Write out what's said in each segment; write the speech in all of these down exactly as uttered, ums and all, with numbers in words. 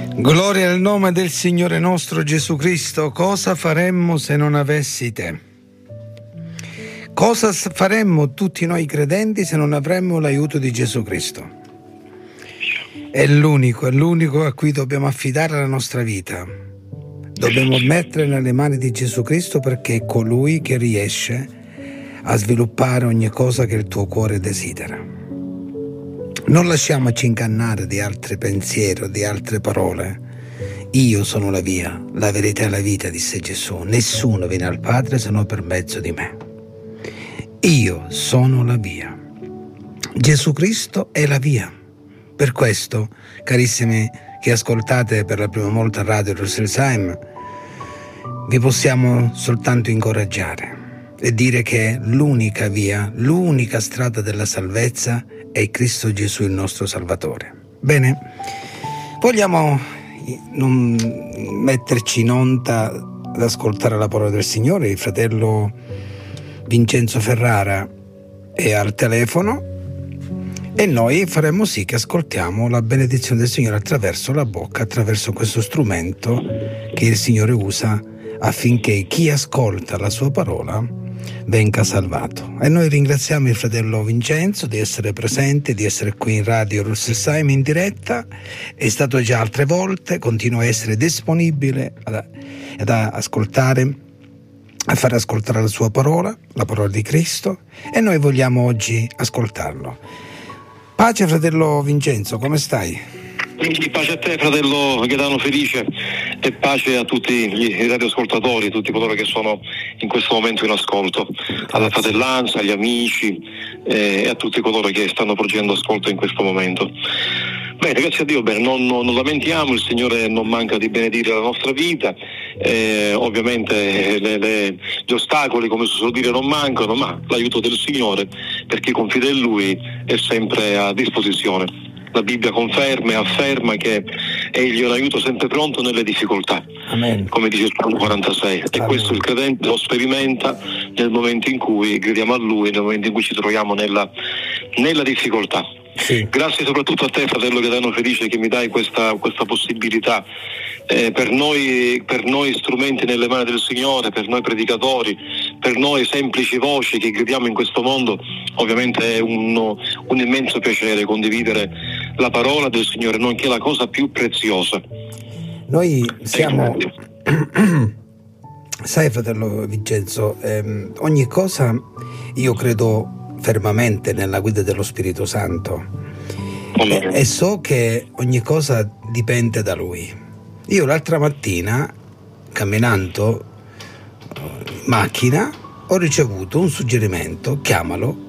Gloria al nome del Signore nostro Gesù Cristo. Cosa faremmo se non avessi te? Cosa faremmo tutti noi credenti se non avremmo l'aiuto di Gesù Cristo? È l'unico, è l'unico a cui dobbiamo affidare la nostra vita. Dobbiamo mettere nelle mani di Gesù Cristo, perché è colui che riesce a sviluppare ogni cosa che il tuo cuore desidera. Non lasciamoci ingannare di altri pensieri o di altre parole. Io sono la via, la verità e la vita, disse Gesù. Nessuno viene al Padre se non per mezzo di me. Io sono la via. Gesù Cristo è la via. Per questo, carissimi che ascoltate per la prima volta Radio Rüsselsheim, vi possiamo soltanto incoraggiare e dire che l'unica via, l'unica strada della salvezza è Cristo Gesù, il nostro Salvatore. Bene, vogliamo non metterci in onda ad ascoltare la parola del Signore. Il fratello Vincenzo Ferrara è al telefono e noi faremo sì che ascoltiamo la benedizione del Signore attraverso la bocca, attraverso questo strumento che il Signore usa affinché chi ascolta la sua parola venga salvato. E noi ringraziamo il fratello Vincenzo di essere presente, di essere qui in Radio Rüsselsheim in diretta. È stato già altre volte, continua a essere disponibile ad, ad ascoltare, a fare ascoltare la sua parola, la parola di Cristo, e noi vogliamo oggi ascoltarlo. Pace fratello Vincenzo, come stai? Pace a te fratello Gaetano Felice, e pace a tutti gli radioascoltatori, tutti coloro che sono in questo momento in ascolto, alla fratellanza, agli amici eh, e a tutti coloro che stanno procedendo ascolto in questo momento. Bene, grazie a Dio, bene, non, non, non lamentiamo, il Signore non manca di benedire la nostra vita, eh, ovviamente le, le, gli ostacoli, come si suol dire, non mancano, ma l'aiuto del Signore, per chi confida in Lui, è sempre a disposizione. La Bibbia conferma e afferma che Egli è un aiuto sempre pronto nelle difficoltà. Amen. Come dice il Salmo quarantasei. Amen. E questo il credente lo sperimenta nel momento in cui gridiamo a Lui, nel momento in cui ci troviamo nella, nella difficoltà. Sì. Grazie soprattutto a te, fratello Gaetano Felice, che mi dai questa, questa possibilità. Eh, per noi, per noi strumenti nelle mani del Signore, per noi predicatori, per noi semplici voci che gridiamo in questo mondo, ovviamente è un, un immenso piacere condividere la parola del Signore, nonché la cosa più preziosa. Noi siamo, sai fratello Vincenzo, ehm, ogni cosa io credo fermamente nella guida dello Spirito Santo e, e so che ogni cosa dipende da Lui. Io l'altra mattina, camminando in macchina, ho ricevuto un suggerimento: chiamalo,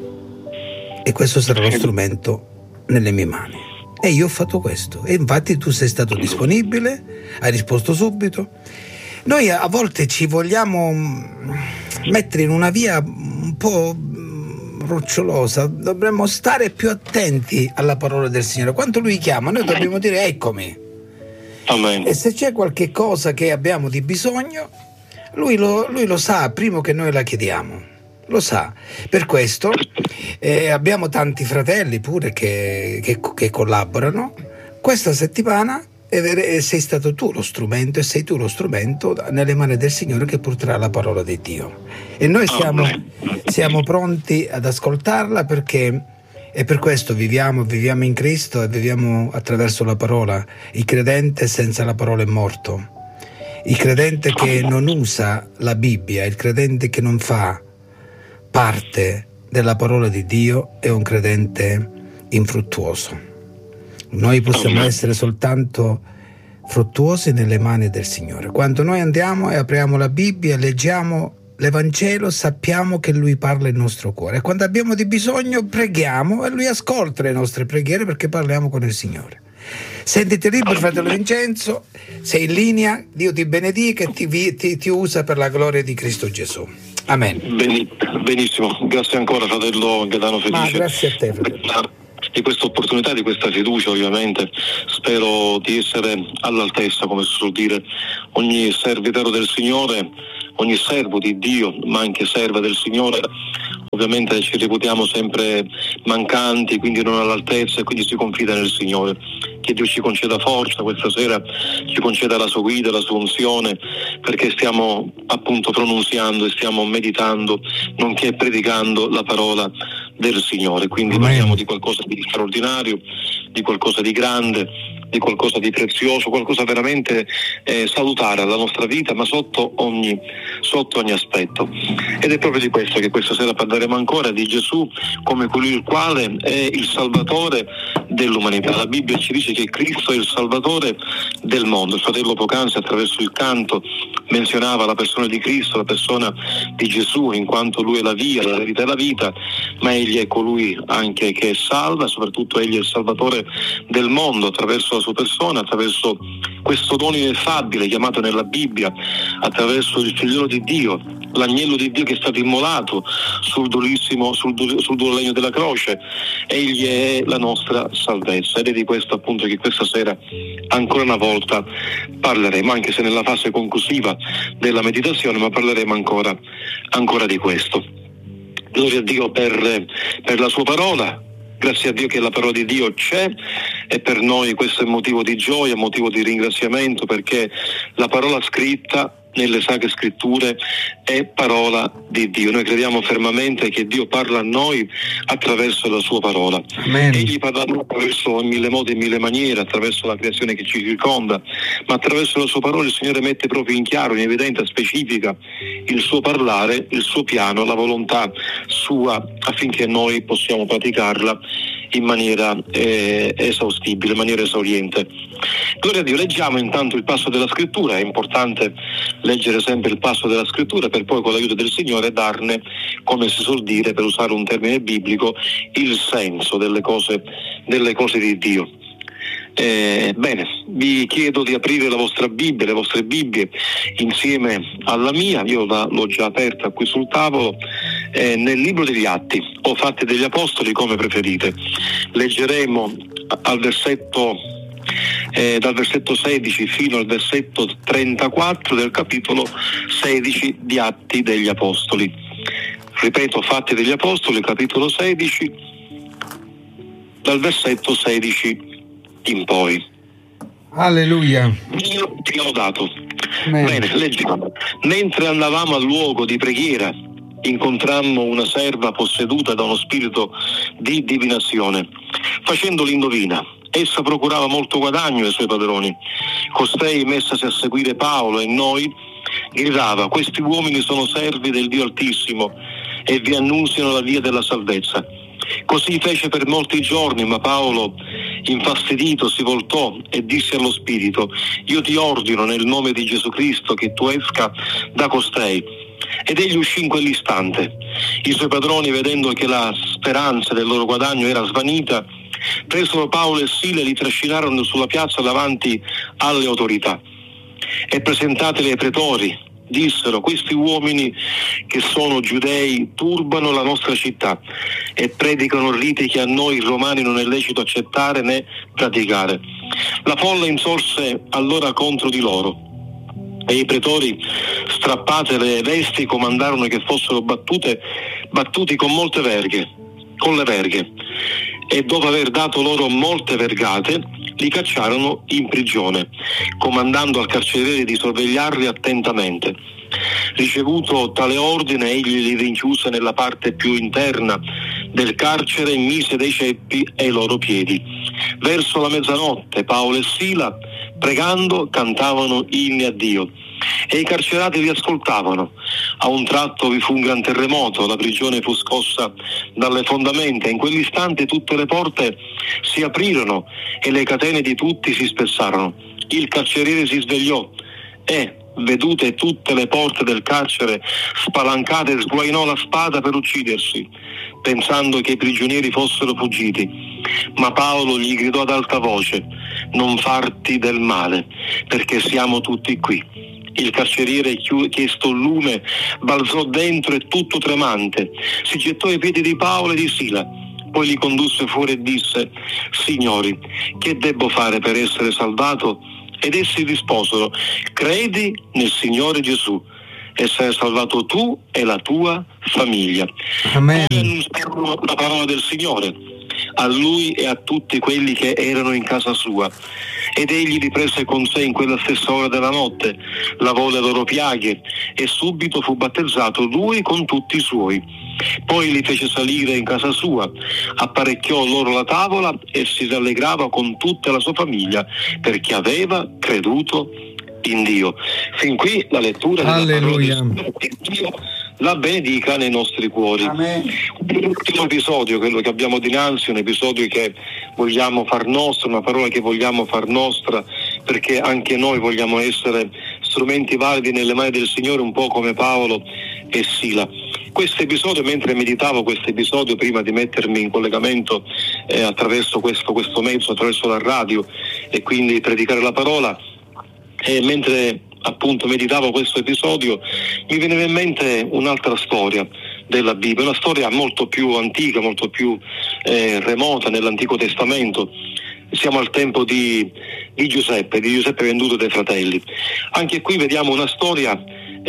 e questo sarà lo strumento nelle mie mani. E io ho fatto questo, e infatti tu sei stato disponibile, hai risposto subito. Noi a volte ci vogliamo mettere in una via un po' rocciolosa, dovremmo stare più attenti alla parola del Signore. Quando Lui chiama, noi dobbiamo dire eccomi. Amen. E se c'è qualche cosa che abbiamo di bisogno, lui lo, lui lo sa prima che noi la chiediamo, lo sa. Per questo eh, abbiamo tanti fratelli pure che, che, che collaborano. Questa settimana eh, sei stato tu lo strumento, e sei tu lo strumento nelle mani del Signore che porterà la parola di Dio, e noi siamo, siamo pronti ad ascoltarla, perché e per questo viviamo, viviamo in Cristo e viviamo attraverso la parola. Il credente senza la parola è morto. Il credente che non usa la Bibbia, il credente che non fa parte della parola di Dio è un credente infruttuoso. Noi possiamo essere soltanto fruttuosi nelle mani del Signore. Quando noi andiamo e apriamo la Bibbia e leggiamo l'Evangelo, sappiamo che Lui parla il nostro cuore, e quando abbiamo di bisogno preghiamo e Lui ascolta le nostre preghiere, perché parliamo con il Signore. Sentiti libero fratello Vincenzo, sei in linea, Dio ti benedica e ti, ti, ti usa per la gloria di Cristo Gesù. Amen. Benissimo, grazie ancora fratello Gaetano Felice. Ma grazie a te fratello. Di questa opportunità, di questa fiducia, ovviamente spero di essere all'altezza, come si suol dire. Ogni servitore del Signore, ogni servo di Dio, ma anche serva del Signore, ovviamente ci reputiamo sempre mancanti, quindi non all'altezza, e quindi si confida nel Signore, che Dio ci conceda forza questa sera, ci conceda la sua guida, la sua unzione, perché stiamo appunto pronunziando e stiamo meditando, nonché predicando la parola del Signore. Quindi Amen. Parliamo di qualcosa di straordinario, di qualcosa di grande, di qualcosa di prezioso, qualcosa veramente eh, salutare alla nostra vita, ma sotto ogni, sotto ogni aspetto. Ed è proprio di questo che questa sera parleremo ancora, di Gesù come colui il quale è il Salvatore dell'umanità. La Bibbia ci dice che Cristo è il Salvatore del mondo. Il fratello poc'anzi attraverso il canto menzionava la persona di Cristo, la persona di Gesù, in quanto Lui è la via, la verità e la vita, ma Egli è colui anche che salva, soprattutto Egli è il Salvatore del mondo attraverso la sua persona, attraverso questo dono ineffabile chiamato nella Bibbia, attraverso il Figliolo di Dio, l'agnello di Dio che è stato immolato sul durissimo, sul, dur- sul duro legno della croce. Egli è la nostra salvezza, ed è di questo appunto che questa sera ancora una volta parleremo, anche se nella fase conclusiva della meditazione, ma parleremo ancora, ancora di questo. Gloria a Dio per, per la sua parola. Grazie a Dio che la parola di Dio c'è, e per noi questo è motivo di gioia, motivo di ringraziamento, perché la parola scritta nelle Sacre Scritture è parola di Dio. Noi crediamo fermamente che Dio parla a noi attraverso la sua parola. Amen. Egli parla attraverso in mille modi e in mille maniere, attraverso la creazione che ci circonda, ma attraverso la sua parola il Signore mette proprio in chiaro, in evidenza, specifica il suo parlare, il suo piano, la volontà sua, affinché noi possiamo praticarla in maniera eh, esaustibile, in maniera esauriente. Gloria a Dio. Leggiamo intanto il passo della Scrittura. È importante leggere sempre il passo della Scrittura per poi, con l'aiuto del Signore, darne, come si suol dire, per usare un termine biblico, il senso delle cose, delle cose di Dio. Eh, bene, vi chiedo di aprire la vostra Bibbia, le vostre Bibbie insieme alla mia. Io la, l'ho già aperta qui sul tavolo, eh, nel libro degli Atti o Fatti degli Apostoli, come preferite. Leggeremo al versetto eh, dal versetto sedici fino al versetto trentaquattro del capitolo sedici di Atti degli Apostoli. Ripeto, Fatti degli Apostoli, capitolo sedici, dal versetto sedici in poi. Alleluia. Dio ti ho dato. Amen. Bene, leggiamo. Mentre andavamo al luogo di preghiera, incontrammo una serva posseduta da uno spirito di divinazione. Facendo l'indovina, essa procurava molto guadagno ai suoi padroni. Costei, messasi a seguire Paolo e noi, gridava: questi uomini sono servi del Dio Altissimo e vi annunziano la via della salvezza. Così fece per molti giorni, ma Paolo, infastidito, si voltò e disse allo spirito: io ti ordino nel nome di Gesù Cristo che tu esca da costei. Ed egli uscì in quell'istante. I suoi padroni, vedendo che la speranza del loro guadagno era svanita, presero Paolo e Sila e li trascinarono sulla piazza davanti alle autorità. E presentateli ai pretori, dissero: questi uomini che sono giudei turbano la nostra città e predicano riti che a noi romani non è lecito accettare né praticare. La folla insorse allora contro di loro e i pretori, strappate le vesti, comandarono che fossero battute, battuti con molte verghe, con le verghe, e dopo aver dato loro molte vergate li cacciarono in prigione, comandando al carceriere di sorvegliarli attentamente. Ricevuto tale ordine, egli li rinchiuse nella parte più interna del carcere e mise dei ceppi ai loro piedi. Verso la mezzanotte Paolo e Sila, pregando, cantavano inni a Dio e i carcerati li ascoltavano. A un tratto vi fu un gran terremoto, la prigione fu scossa dalle fondamenta. In quell'istante tutte le porte si aprirono e le catene di tutti si spezzarono. Il carceriere si svegliò e, vedute tutte le porte del carcere spalancate, sguainò la spada per uccidersi, pensando che i prigionieri fossero fuggiti. Ma Paolo gli gridò ad alta voce: non farti del male, perché siamo tutti qui. Il carceriere, chiesto il lume, balzò dentro e tutto tremante si gettò ai piedi di Paolo e di Sila. Poi li condusse fuori e disse: signori, che debbo fare per essere salvato? Ed essi risposero: credi nel Signore Gesù e sarai salvato tu e la tua famiglia. Amen. Poi annunciarono la parola del Signore a lui e a tutti quelli che erano in casa sua. Ed egli li prese con sé in quella stessa ora della notte, lavò le loro piaghe e subito fu battezzato lui con tutti i suoi. Poi li fece salire in casa sua, apparecchiò loro la tavola e si rallegrava con tutta la sua famiglia, perché aveva creduto in Dio. Fin qui la lettura della parola di Dio. La benedica nei nostri cuori. Amen. L'ultimo episodio, quello che abbiamo dinanzi, un episodio che vogliamo far nostro, una parola che vogliamo far nostra, perché anche noi vogliamo essere strumenti validi nelle mani del Signore, un po' come Paolo e Sila. Questo episodio, mentre meditavo questo episodio prima di mettermi in collegamento eh, attraverso questo, questo mezzo, attraverso la radio e quindi predicare la parola, e mentre appunto meditavo questo episodio mi veniva in mente un'altra storia della Bibbia, una storia molto più antica, molto più eh, remota nell'Antico Testamento. Siamo al tempo di, di Giuseppe, di Giuseppe venduto dai fratelli. Anche qui vediamo una storia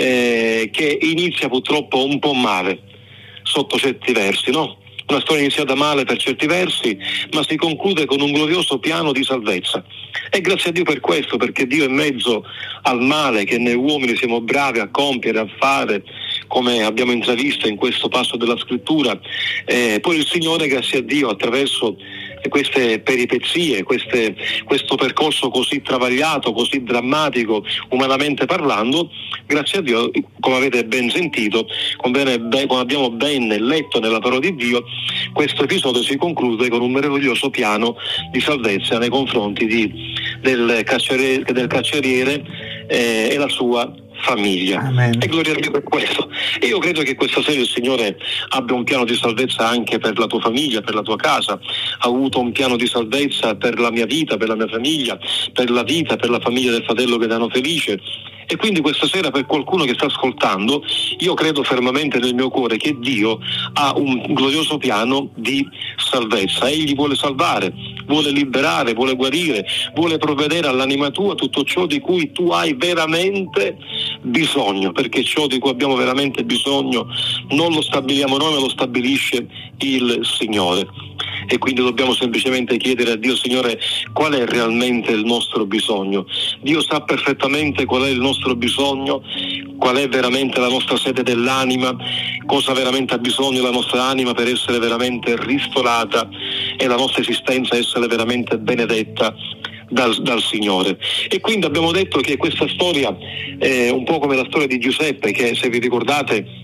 eh, che inizia purtroppo un po' male sotto certi versi, no? Una storia iniziata male per certi versi, ma si conclude con un glorioso piano di salvezza. E grazie a Dio per questo, perché Dio in mezzo al male che noi uomini siamo bravi a compiere, a fare, come abbiamo intravisto in questo passo della scrittura, eh, poi il Signore, grazie a Dio, attraverso queste peripezie, queste, questo percorso così travagliato, così drammatico, umanamente parlando, grazie a Dio, come avete ben sentito, come, bene, ben, come abbiamo ben letto nella parola di Dio, questo episodio si conclude con un meraviglioso piano di salvezza nei confronti di, del, carceriere, del carceriere eh, e la sua famiglia. Amen. E gloria a Dio per questo. E io credo che questa sera il Signore abbia un piano di salvezza anche per la tua famiglia, per la tua casa. Ha avuto un piano di salvezza per la mia vita, per la mia famiglia, per la vita, per la famiglia del fratello Gaetano Felice. E quindi questa sera, per qualcuno che sta ascoltando, io credo fermamente nel mio cuore che Dio ha un glorioso piano di salvezza. Egli vuole salvare, vuole liberare, vuole guarire, vuole provvedere all'anima tua tutto ciò di cui tu hai veramente bisogno, perché ciò di cui abbiamo veramente bisogno non lo stabiliamo noi, ma lo stabilisce il Signore. E quindi dobbiamo semplicemente chiedere a Dio: Signore, qual è realmente il nostro bisogno? Dio sa perfettamente qual è il nostro bisogno, qual è veramente la nostra sete dell'anima, cosa veramente ha bisogno la nostra anima per essere veramente ristorata e la nostra esistenza essere veramente benedetta Dal, dal Signore. E quindi abbiamo detto che questa storia è un po' come la storia di Giuseppe, che, se vi ricordate,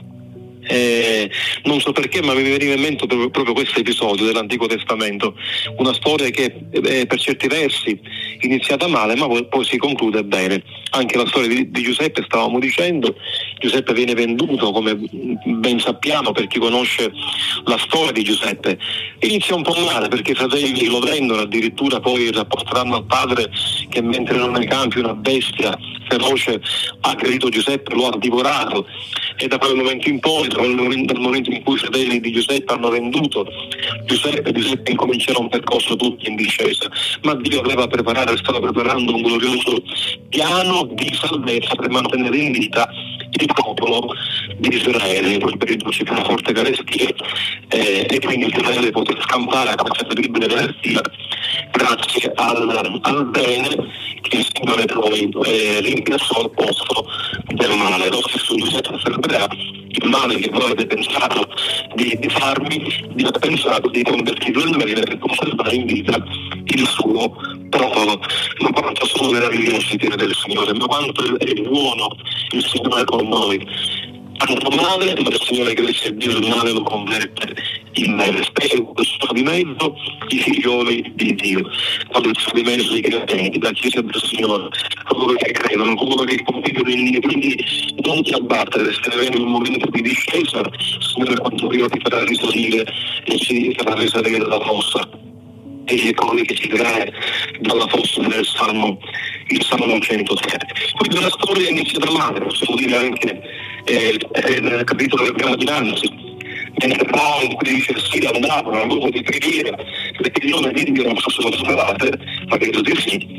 Eh, non so perché, ma mi veniva in mente proprio, proprio questo episodio dell'Antico Testamento, una storia che eh, per certi versi iniziata male, ma poi, poi si conclude bene. Anche la storia di, di Giuseppe, stavamo dicendo, Giuseppe viene venduto, come ben sappiamo per chi conosce la storia di Giuseppe. Inizia un po' male perché i fratelli lo vendono, addirittura poi rapporteranno al padre che mentre non nei campi una bestia feroce ha aggredito Giuseppe, lo ha divorato, e da quel momento in poi, dal momento, dal momento in cui i fratelli di Giuseppe hanno venduto Giuseppe, Giuseppe incomincerà un percorso tutti in discesa, ma Dio aveva preparato e stava preparando un glorioso piano di salvezza per mantenere in vita il popolo di Israele. In quel periodo c'è una forte carestia eh, e quindi Israele poté scampare a questa terribile carestia grazie al, al bene che il Signore poi eh, rimpiazzò al posto del male. Lo stesso Giuseppe affermerà: il male che voi avete pensato di, di farmi, Dio ha pensato di convertirlo in bene per conservare in vita il suo popolo. Ma quanto sono meravigliosi i piani del Signore, ma quanto è buono il Signore con noi. Tanto male, ma il Signore, grazie a Dio, il male lo converte in bene, specie quando sono di mezzo i figlioli di Dio, quando sono di mezzo i credenti, la Chiesa del Signore, coloro che credono, coloro che convivono in Dio. Quindi non ti abbattere, se ne viene un momento di discesa, il Signore quanto prima ti farà risalire e ci farà risalire dalla fossa. Egli è colui che ci trae dalla fossa del Salmo, il Salmo centosette. Quindi la storia inizia da male, possiamo dire anche eh, eh, nel capitolo che abbiamo dinanzi, mentre Paolo in cui dice sì, andavano al luogo di preghiera, perché il nome di Dio non fossero trovate, ma credo di sì,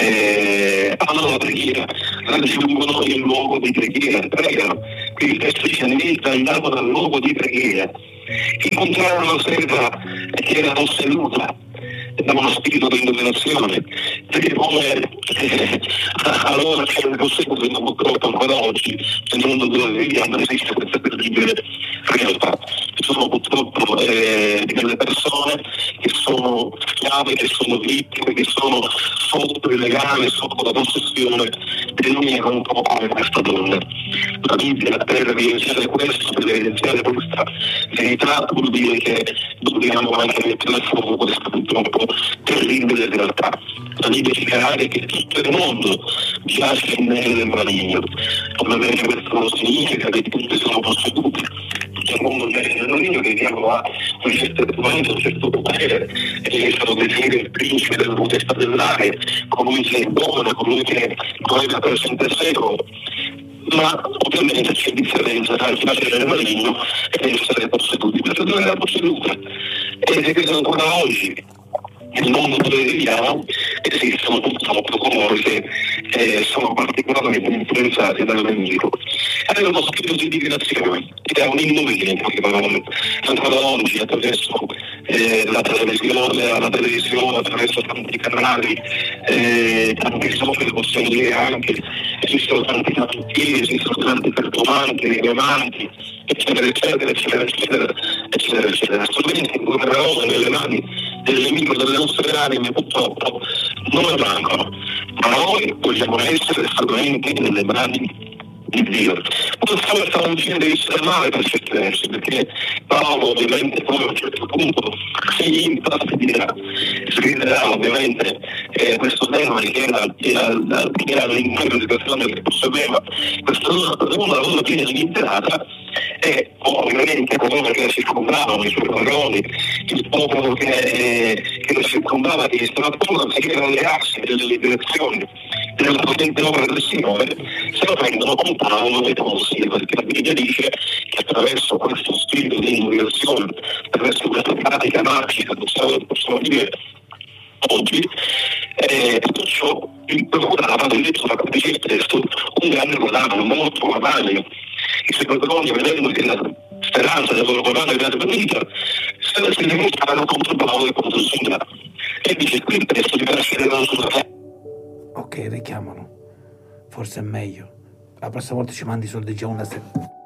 eh, parlano la preghiera, raggiungono il luogo di preghiera, pregano. Quindi il testo dice: mentre andavano al luogo di preghiera, incontrare una società che era posseduta da uno spirito di dominazione, perché come eh, allora c'è il conseguenza purtroppo ancora oggi nel mondo dove viviamo esiste questa terribile realtà. Ci sono purtroppo eh, delle persone che sono schiave, che sono vittime, che sono sotto il legame, sotto la possessione di un uomo come questa donna. La Bibbia per evidenziare questo, per evidenziare questa verità, vuol dire che dobbiamo anche mettere a fuoco questa purtroppo terribile realtà. La Bibbia ci chiede che tutto il mondo giace nel maligno. Ovviamente questo non significa che tutti sono posseduti. Tutto il mondo giace nel maligno, che diavolo ha un certo momento, un certo potere, e è stato definito il principe della potestà dell'aria, colui che è buono, colui che governa per sempre secolo. Ma ovviamente c'è differenza tra il giacere nel maligno e essere posseduti. Questa donna era posseduta e si credo ancora oggi nel mondo dove viviamo esistono purtroppo coloro che eh, sono particolarmente influenzati dal nemico. È uno spirito di divinazione, che è un indovino in poche parole. Ancora oggi attraverso eh, la televisione, la televisione, attraverso tanti canali, eh, tanti social possiamo dire anche, esistono tanti tattootieri, esistono tanti perdomanti, rilevanti, eccetera, eccetera, eccetera, eccetera, eccetera, eccetera. Strumenti in cui parole nelle mani del nemico delle nostre anime purtroppo non mancano, ma noi vogliamo essere strumenti nelle mani di Dio. Non stiamo dicendo di essere male per certi versi, perché Paolo ovviamente poi a un certo punto si infastidirà, scriverà ovviamente eh, questo tema che era, era, era l'interno di persone che possedeva questa una donna piena di liberata, e ovviamente coloro che la circondavano, i suoi padroni, il popolo che, eh, che la circondava, che stava attorno, si erano le assi delle liberazioni della potente opera del Signore, se lo rendono contano e consigli, perché la Bibbia dice che attraverso questo spirito di innovazione, attraverso questa pratica magica, possiamo dire oggi, eh, tutto ciò il procurava, nel detto la dice il testo, un grande guadagno, molto guadagno. I suoi padroni, vedendo che la speranza del loro guadagno era venuta, se ne si dimostrarono contro Paolo e contro il Signore. E dice qui il testo di lasciare la sua terra. Ok, richiamano. Forse è meglio. La prossima volta ci mandi i soldi già una sera.